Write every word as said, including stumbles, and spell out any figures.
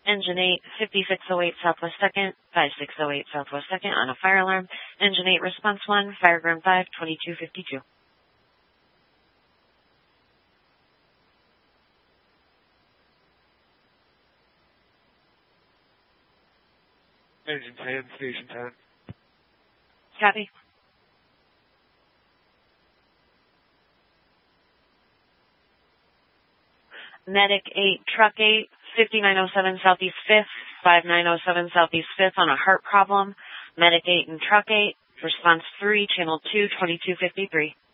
Engine eight, fifty-six oh eight Southwest second, fifty-six oh eight Southwest second on a fire alarm. Engine eight, response one, Fireground five, twenty-two fifty-two. Engine ten, station ten. Copy. Medic eight, Truck eight, fifty-nine oh seven Southeast fifth, fifty-nine oh seven Southeast fifth on a heart problem. Medic eight and Truck eight, response three, channel two, twenty-two fifty-three.